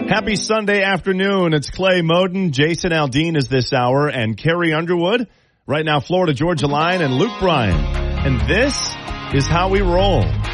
Happy Sunday afternoon. It's Clay Moden, Jason Aldean is this hour, and Carrie Underwood. Right now, Florida Georgia Line and Luke Bryan. And this is how we roll.